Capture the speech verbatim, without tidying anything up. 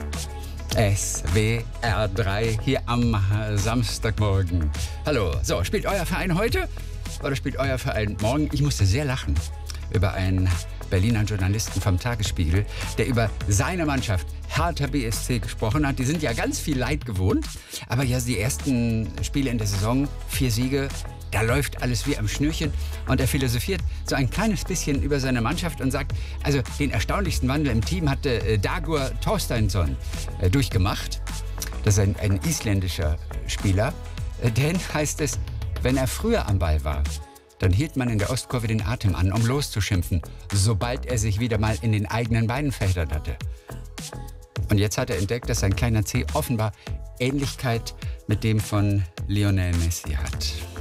S W R drei hier am Samstagmorgen. Hallo, so, spielt euer Verein heute oder spielt euer Verein morgen? Ich musste sehr lachen über einen Berliner Journalisten vom Tagesspiegel, der über seine Mannschaft Hertha B S C gesprochen hat. Die sind ja ganz viel Leid gewohnt, aber ja die ersten Spiele in der Saison, vier Siege, da läuft alles wie am Schnürchen. Und er philosophiert so ein kleines bisschen über seine Mannschaft und sagt, also den erstaunlichsten Wandel im Team hatte äh, Dagur Torsteinsson äh, durchgemacht. Das ist ein, ein isländischer Spieler. Äh, denn heißt es, wenn er früher am Ball war, dann hielt man in der Ostkurve den Atem an, um loszuschimpfen, sobald er sich wieder mal in den eigenen Beinen verheddert hatte. Und jetzt hat er entdeckt, dass sein kleiner Zeh offenbar Ähnlichkeit mit dem von Lionel Messi hat.